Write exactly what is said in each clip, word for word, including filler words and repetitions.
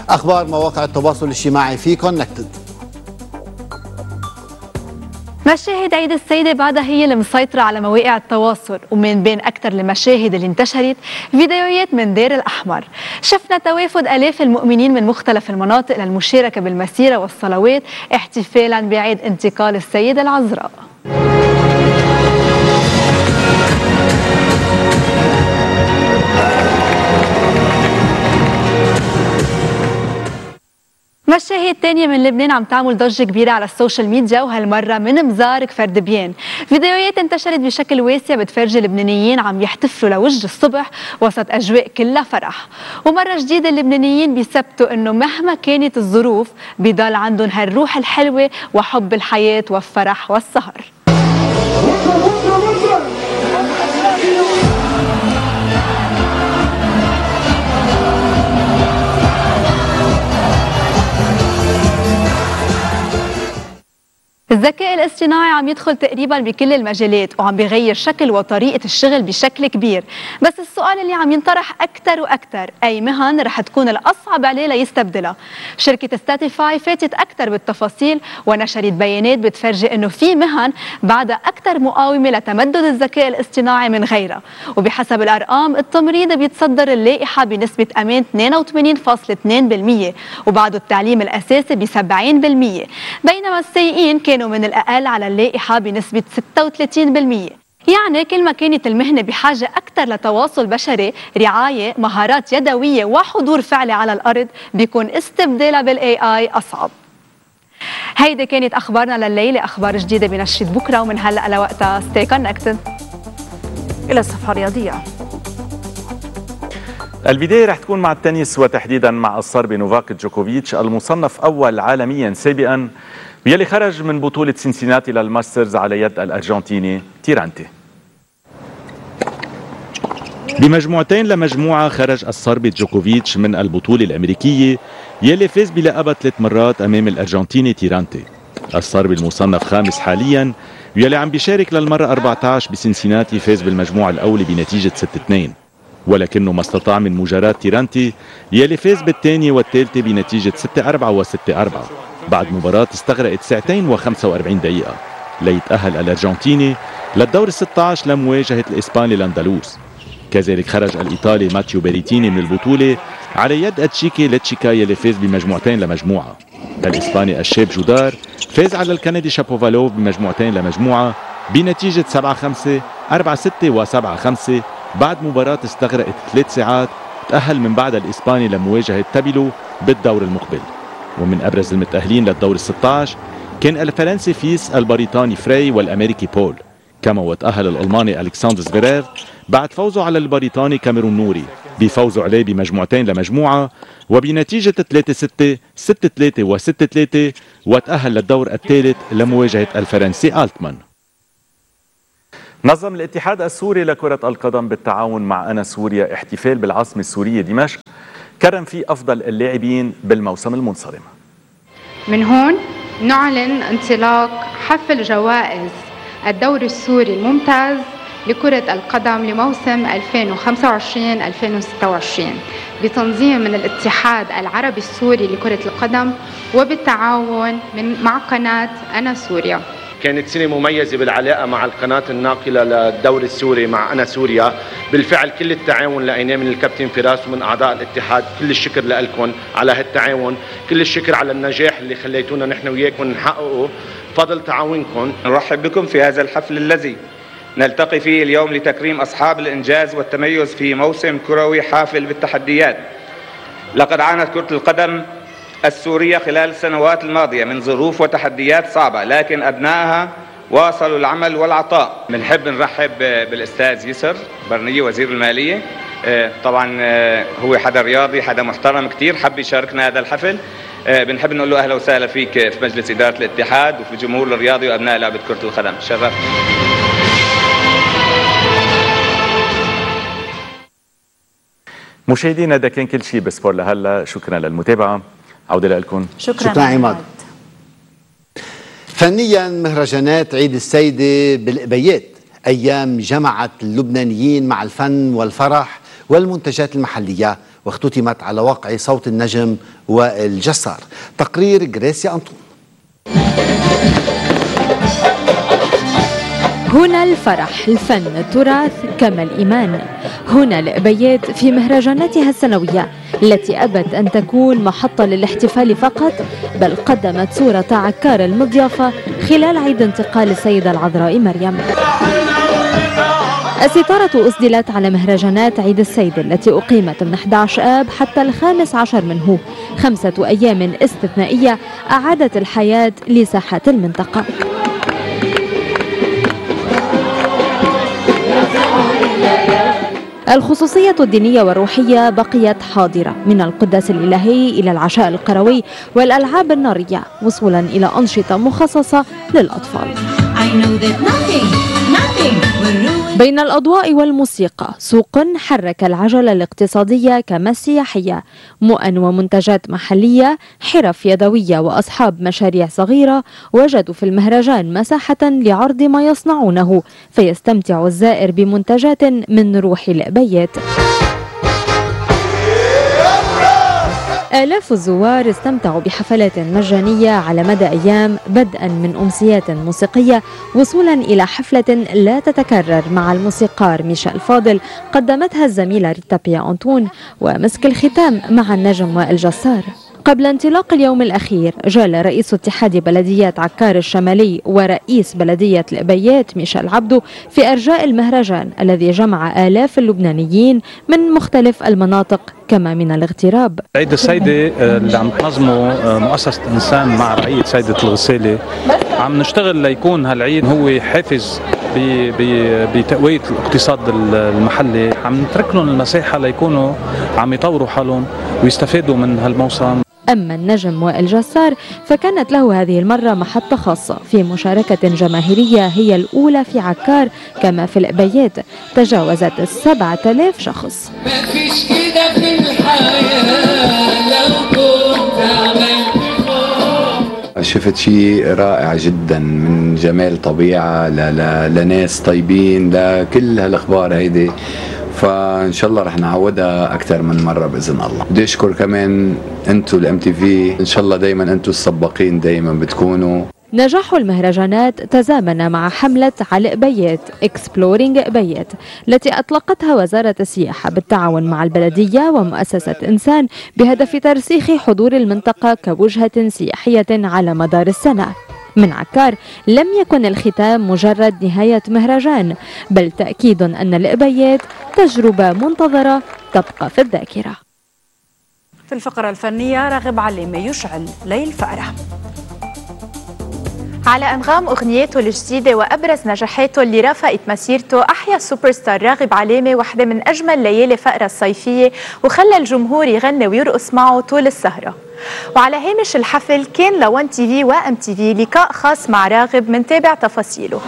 أخبار مواقع التواصل الاجتماعي في كونكتد. مشاهد عيد السيدة بعدها هي اللي مسيطرة على مواقع التواصل، ومن بين أكثر المشاهد اللي انتشرت فيديوهات من دير الأحمر. شفنا توافد آلاف المؤمنين من مختلف المناطق للمشاركة بالمسيرة والصلوات احتفالا بعيد انتقال السيدة العذراء. مشاهد تانية من لبنان عم تعمل ضجة كبيرة على السوشيال ميديا، وهالمرة من مزار كفر دبيان. فيديوهات انتشرت بشكل واسع بتفرجي اللبنانيين عم يحتفلوا لوجه الصبح وسط أجواء كلها فرح. ومرة جديدة اللبنانيين بيثبتوا إنه مهما كانت الظروف بيضل عندهم هالروح الحلوة وحب الحياة والفرح والسهر. الذكاء الاصطناعي عم يدخل تقريبا بكل المجالات وعم بيغير شكل وطريقة الشغل بشكل كبير، بس السؤال اللي عم ينطرح أكثر وأكثر، أي مهن رح تكون الأصعب عليه ليستبدلها؟ شركة ستاتيفاي فاتت أكثر بالتفاصيل ونشرت بيانات بتفرجي إنه في مهن بعدها أكثر مقاومة لتمدد الذكاء الاصطناعي من غيرها، وبحسب الأرقام التمريض بيتصدر اللائحة بنسبة أمان اثنين وثمانين فاصلة اثنين بالمئة وبعده التعليم الأساسي ب سبعين بالمئة، بينما السائقين كانوا من الأقل على اللائحة بنسبة ستة وثلاثين بالمئة. يعني كل ما كانت المهنة بحاجة أكثر لتواصل بشري، رعاية، مهارات يدوية وحضور فعلي على الأرض، بيكون استبدالها بالاي اي أصعب. هيدي كانت أخبارنا لليلة، أخبار جديدة بنشرة بكرة ومن هلأ لوقتها ستي كونكتد. إلى الصفحة الرياضية. البداية رح تكون مع التنس وتحديدا مع الصربي نوفاك جوكوفيتش المصنف أول عالميا سابقا، يلي خرج من بطولة سنسيناتي للماسترز على يد الأرجنتيني تيرانتي. بمجموعتين لمجموعة خرج الصربي جوكوفيتش من البطولة الأمريكية يلي فاز بلقبها ثلاث مرات أمام الأرجنتيني تيرانتي. الصربي المصنف خامس حاليا يلي عم بيشارك للمرة أربعة عشر بسنسيناتي فاز بالمجموعة الأولى بنتيجة ستة اثنين، ولكنه ما استطاع من مجاراة تيرانتي يلي فاز بالثانية والثالثة بنتيجة ستة أربعة وستة أربعة بعد مباراة استغرقت ساعتين وخمسة وأربعين دقيقة ليتأهل الأرجنتيني للدور الستة عشر لمواجهة الإسباني الأندلس. كذلك خرج الإيطالي ماتيو بيريتيني من البطولة على يد أتشيكي لتشيكا يلي فاز بمجموعتين لمجموعة. الإسباني الشاب جودار فاز على الكندي شابوفالوف بمجموعتين لمجموعة بنتيجة سبعة خمسة أربعة ستة وسبعة خمسة بعد مباراة استغرقت ثلاث ساعات. تأهل من بعد الإسباني لمواجهة تابيلو بالدور المقبل. ومن أبرز المتأهلين للدور الستة عشر كان الفرنسي فيس، البريطاني فري، والأمريكي بول. كما وتأهل الألماني ألكسندر زفيريف بعد فوزه على البريطاني كاميرون نوري بفوزه عليه بمجموعتين لمجموعة وبنتيجة ثلاثة ستة ستة ثلاثة وستة ثلاثة، وتأهل للدور الثالث لمواجهة الفرنسي ألتمان. نظم الاتحاد السوري لكرة القدم بالتعاون مع أنا سوريا احتفال بالعاصمة السورية دمشق كرم فيه أفضل اللاعبين بالموسم المنصرم. من هون نعلن انطلاق حفل جوائز الدوري السوري الممتاز لكرة القدم لموسم ألفين وخمسة وعشرين ألفين وستة وعشرين بتنظيم من الاتحاد العربي السوري لكرة القدم وبالتعاون من مع قناة أنا سوريا. كانت سنة مميزة بالعلاقة مع القناة الناقلة للدوري السوري مع أنا سوريا. بالفعل كل التعاون لقيناه من الكابتن فراس ومن أعضاء الاتحاد، كل الشكر لكم على هالتعاون، كل الشكر على النجاح اللي خليتونا نحن وياكم نحققه فضل تعاونكم. نرحب بكم في هذا الحفل الذي نلتقي فيه اليوم لتكريم أصحاب الإنجاز والتميز في موسم كروي حافل بالتحديات. لقد عانت كرة القدم السورية خلال السنوات الماضية من ظروف وتحديات صعبة، لكن أبنائها واصلوا العمل والعطاء. بنحب نرحب بالأستاذ يسر برنية وزير المالية، طبعا هو حدا رياضي، حدا محترم كتير، حب يشاركنا هذا الحفل. بنحب نقول له أهلا وسهلا فيك في مجلس إدارة الاتحاد وفي الجمهور الرياضي وأبناء لعبة كرة القدم. شرفت. مشاهدينا ده كان كل شيء بسبور لهلا، شكرا للمتابعة، عودة لكم. شكرا, شكرا عماد. فنيا مهرجانات عيد السيدة بالقبيات أيام جمعت اللبنانيين مع الفن والفرح والمنتجات المحلية، واختتمت على وقع صوت النجم والجسار. تقرير جريسيا أنطون. هنا الفرح، الفن، التراث كما الإيمان. هنا الأبيات في مهرجاناتها السنوية التي أبت أن تكون محطة للاحتفال فقط، بل قدمت صورة عكار المضيافة خلال عيد انتقال السيدة العذراء مريم. الستارة أسدلت على مهرجانات عيد السيد التي أقيمت من أحد عشر آب حتى الخامس عشر منه، خمسة أيام استثنائية أعادت الحياة لساحات المنطقة. الخصوصية الدينية والروحية بقيت حاضرة، من القداس الإلهي إلى العشاء القروي والألعاب النارية، وصولا إلى أنشطة مخصصة للأطفال. بين الأضواء والموسيقى سوق حرك العجلة الاقتصادية كما السياحية، مؤن ومنتجات محلية، حرف يدوية وأصحاب مشاريع صغيرة وجدوا في المهرجان مساحة لعرض ما يصنعونه، فيستمتع الزائر بمنتجات من روح الأبيات. آلاف الزوار استمتعوا بحفلات مجانية على مدى أيام، بدءا من أمسيات موسيقية وصولا إلى حفلة لا تتكرر مع الموسيقار ميشيل فاضل قدمتها الزميلة ريتا بيا أنطون، ومسك الختام مع النجم وائل جسار. قبل انطلاق اليوم الأخير جال رئيس اتحاد بلديات عكار الشمالي ورئيس بلدية الأبيات ميشيل عبدو في أرجاء المهرجان الذي جمع آلاف اللبنانيين من مختلف المناطق كما من الاغتراب. عيد السيدة اللي عم تنظمه مؤسسة إنسان مع رعية سيدة الغسالة، عم نشتغل ليكون هالعيد هو حافز بتقوية الاقتصاد المحلي، عم نترك لهم المساحة ليكونوا عم يطوروا حالهم ويستفادوا من هالموسم. أما النجم وائل جسار فكانت له هذه المرة محطة خاصة في مشاركة جماهيرية هي الأولى في عكار كما في الأبيات، تجاوزت السبعة آلاف شخص. ما فيش كده في الحياة لو كنت عملت. شفت شيء رائع جدا من جمال طبيعة ل... ل... لناس طيبين، لكل هالأخبار هيدي، فان شاء الله رح نعودها اكثر من مره باذن الله. بدي اشكر كمان انتم الام تي في، ان شاء الله دائما انتم السباقين دائما بتكونوا. نجاح المهرجانات تزامن مع حملة على أبيات إكسبلورينج أبيات التي أطلقتها وزارة السياحة بالتعاون مع البلدية ومؤسسة إنسان بهدف ترسيخ حضور المنطقة كوجهة سياحية على مدار السنة. من عكار لم يكن الختام مجرد نهاية مهرجان، بل تأكيد أن الأبيات تجربة منتظرة تبقى في الذاكرة. في الفقرة الفنية راغب علامة يشعل ليل فقرة. على أنغام أغنيته الجديدة وأبرز نجاحاته اللي رافقت مسيرته، أحيا السوبر ستار راغب علامة واحدة من أجمل ليالي فقرة الصيفية وخلى الجمهور يغني ويرقص معه طول السهرة. وعلى هامش الحفل كان لون تي في وام تي في لقاء خاص مع راغب منتابع تفاصيله.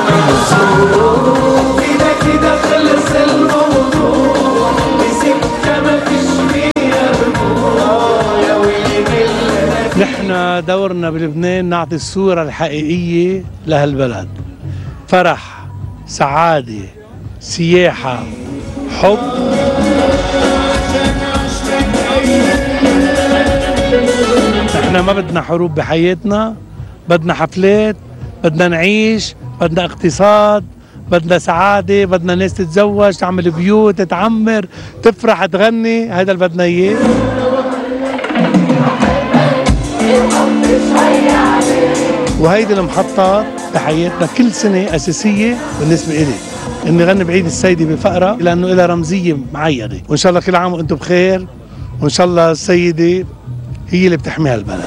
نحن دورنا بلبنان نعطي الصورة الحقيقية لهالبلد، فرح، سعادة، سياحة، حب. نحن ما بدنا حروب بحياتنا، بدنا حفلات، بدنا نعيش، بدنا اقتصاد، بدنا سعادة، بدنا ناس تتزوج، تعمل بيوت، تعمر، تفرح، تغني، هذا اللي بدنا اياه. وهيدي المحطات بحياتنا كل سنة أساسية بالنسبة إلي، إني غني بعيد السيدة بفقرة لأنه لها رمزية معينة، وإن شاء الله كل عام وأنتم بخير، وإن شاء الله السيدة هي اللي بتحميها البلد.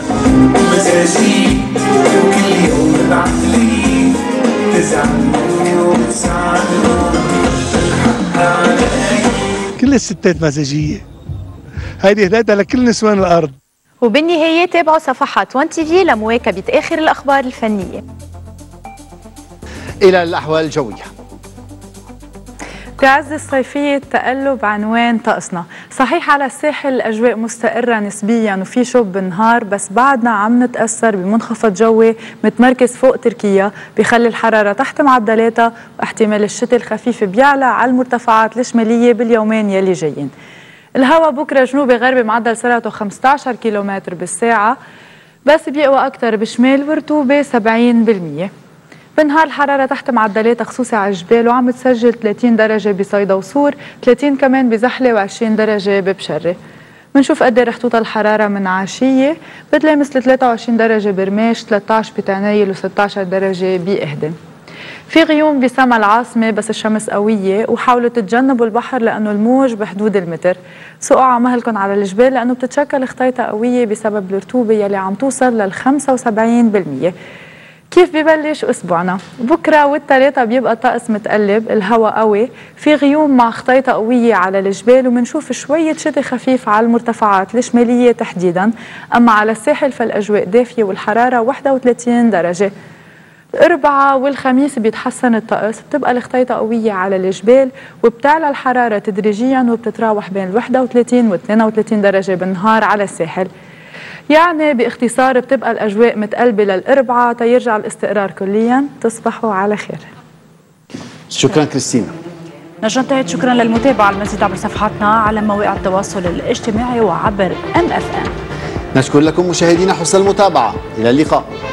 كل الستات مزاجية، هيدي هدايتها لكل نسوان الأرض. وبالنهاية تابعوا صفحات وان تي في لمواكبة آخر الأخبار الفنية. إلى الأحوال الجوية. تعز الصيفية تقلب عنوان طقسنا، صحيح على الساحل الأجواء مستقرة نسبيا وفي شوب بالنهار، بس بعدنا عم نتأثر بمنخفض جوي متمركز فوق تركيا بيخلي الحرارة تحت معدلاتها، واحتمال الشتاء الخفيف بيعلى على المرتفعات الشمالية باليومين يلي جايين. الهواء بكرة جنوبي غربي معدل سرعته خمسة عشر كيلومتر بالساعة، بس بيقوى أكتر بشمال ورطوبة سبعين بالمية. بالنهار الحرارة تحت معدلات خصوصي على الجبال وعم تسجل ثلاثين درجة بصيدا وصور، ثلاثين كمان بزحلة وعشرين درجة ببشرة. منشوف قد ايه رح توصل الحرارة من عشية، بتلامس ثلاثة وعشرين درجة برماش، ثلاثة عشر بتعنايل وستة عشر درجة بإهدن. في غيوم بسما العاصمة بس الشمس قوية، وحاولوا تتجنبوا البحر لأنه الموج بحدود المتر. سقوا على مهلكم على الجبال لأنه بتتشكل خطيطة قوية بسبب الرطوبة يلي عم توصل لل خمسة وسبعين بالمية. كيف ببلش أسبوعنا؟ بكرة والثلاثة بيبقى الطقس متقلب، الهواء قوي، في غيوم مع خطيطة قوية على الجبال، ومنشوف شوية شتاء خفيف على المرتفعات الشمالية تحديدا. أما على الساحل فالأجواء دافية والحرارة واحد وثلاثين درجة. الأربعاء والخميس بيتحسن الطقس، بتبقى الخطيطة قوية على الجبال وبتعلى الحرارة تدريجيا وبتتراوح بين ال واحد وثلاثين و اثنين وثلاثين درجة بالنهار على الساحل. يعني باختصار بتبقى الأجواء متقلبة للأربعاء تيرجع الاستقرار كليا. تصبحوا على خير. شكرا كريستينا. نجم تهد شكرا للمتابعة. المزيد عبر صفحاتنا على مواقع التواصل الاجتماعي وعبر ام اف ام. نشكر لكم مشاهدينا حسن المتابعة. إلى اللقاء.